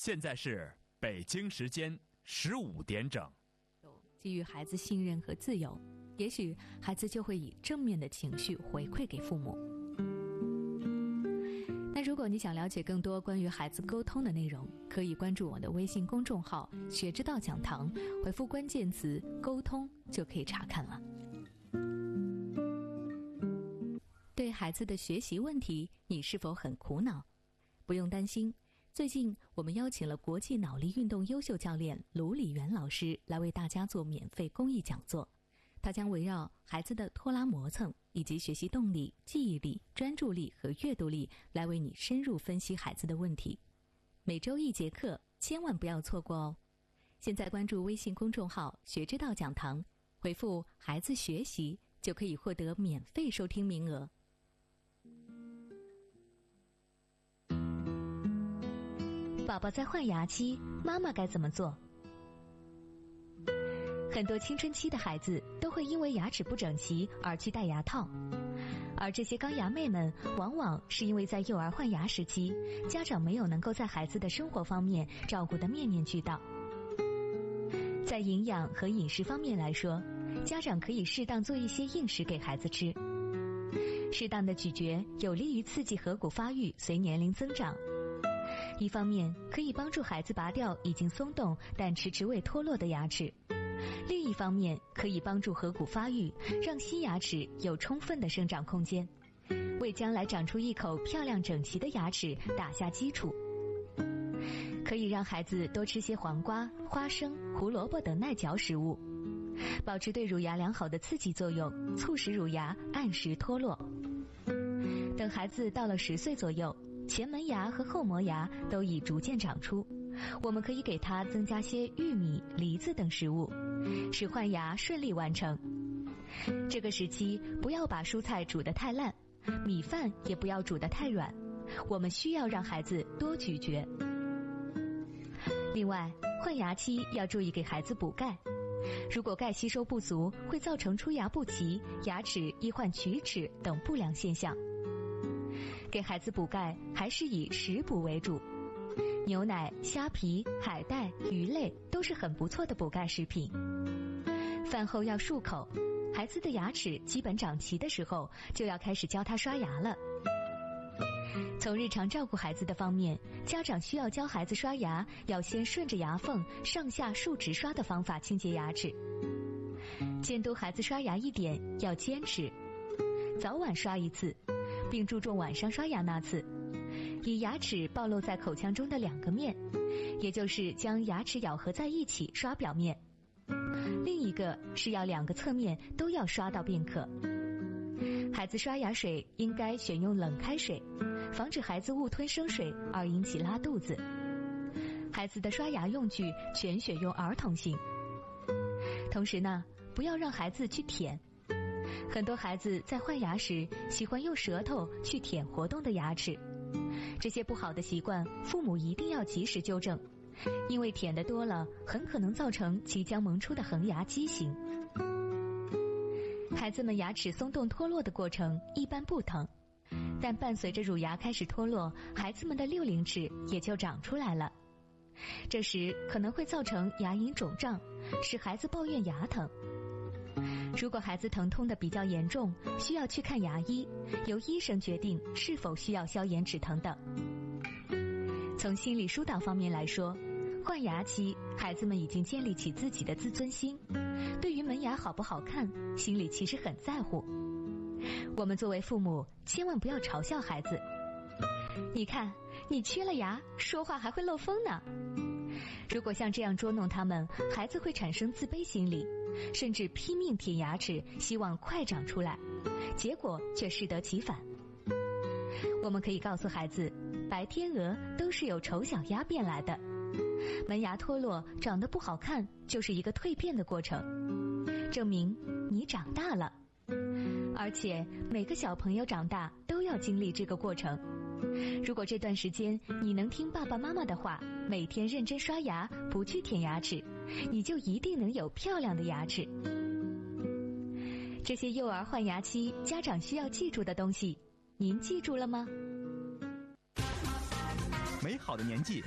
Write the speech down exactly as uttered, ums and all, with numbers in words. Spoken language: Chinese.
现在是北京时间十五点整。 给予孩子信任和自由，也许孩子就会以正面的情绪回馈给父母。那如果你想了解更多关于孩子沟通的内容，可以关注我的微信公众号学之道讲堂，回复关键词沟通就可以查看了。对孩子的学习问题，你是否很苦恼？不用担心，最近我们邀请了国际脑力运动优秀教练卢礼元老师来为大家做免费公益讲座。他将围绕孩子的拖拉磨蹭以及学习动力、记忆力、专注力和阅读力来为你深入分析孩子的问题。每周一节课，千万不要错过哦！现在关注微信公众号学之道讲堂，回复孩子学习就可以获得免费收听名额。宝宝在换牙期，妈妈该怎么做？很多青春期的孩子都会因为牙齿不整齐而去戴牙套，而这些钢牙妹们往往是因为在幼儿换牙时期，家长没有能够在孩子的生活方面照顾得面面俱到。在营养和饮食方面来说，家长可以适当做一些硬食给孩子吃。适当的咀嚼有利于刺激颌骨发育随年龄增长，一方面可以帮助孩子拔掉已经松动但迟迟未脱落的牙齿，另一方面可以帮助颌骨发育，让新牙齿有充分的生长空间，为将来长出一口漂亮整齐的牙齿打下基础。可以让孩子多吃些黄瓜、花生、胡萝卜等耐嚼食物，保持对乳牙良好的刺激作用，促使乳牙按时脱落。等孩子到了十岁左右，前门牙和后磨牙都已逐渐长出，我们可以给他增加些玉米、梨子等食物，使换牙顺利完成。这个时期不要把蔬菜煮得太烂，米饭也不要煮得太软，我们需要让孩子多咀嚼。另外，换牙期要注意给孩子补钙，如果钙吸收不足，会造成出牙不齐、牙齿易患龋齿等不良现象。给孩子补钙还是以食补为主，牛奶、虾皮、海带、鱼类都是很不错的补钙食品。饭后要漱口，孩子的牙齿基本长齐的时候，就要开始教他刷牙了。从日常照顾孩子的方面，家长需要教孩子刷牙，要先顺着牙缝上下竖直刷的方法清洁牙齿。监督孩子刷牙一点要坚持，早晚刷一次，并注重晚上刷牙那次，以牙齿暴露在口腔中的两个面，也就是将牙齿咬合在一起刷表面，另一个是要两个侧面都要刷到便可。孩子刷牙水应该选用冷开水，防止孩子误吞生水而引起拉肚子。孩子的刷牙用具全选用儿童型。同时呢，不要让孩子去舔。很多孩子在换牙时喜欢用舌头去舔活动的牙齿，这些不好的习惯父母一定要及时纠正，因为舔得多了很可能造成即将萌出的恒牙畸形。孩子们牙齿松动脱落的过程一般不疼，但伴随着乳牙开始脱落，孩子们的六龄齿也就长出来了，这时可能会造成牙龈肿胀，使孩子抱怨牙疼。如果孩子疼痛的比较严重，需要去看牙医，由医生决定是否需要消炎止疼等。从心理疏导方面来说，换牙期孩子们已经建立起自己的自尊心，对于门牙好不好看，心里其实很在乎。我们作为父母，千万不要嘲笑孩子，你看你缺了牙，说话还会漏风呢。如果像这样捉弄他们，孩子会产生自卑心理，甚至拼命舔牙齿，希望快长出来，结果却适得其反。我们可以告诉孩子，白天鹅都是由丑小鸭变来的，门牙脱落长得不好看就是一个蜕变的过程，证明你长大了。而且每个小朋友长大都要经历这个过程，如果这段时间你能听爸爸妈妈的话，每天认真刷牙，不去舔牙齿，你就一定能有漂亮的牙齿。这些幼儿换牙期家长需要记住的东西，您记住了吗？ 美好的年纪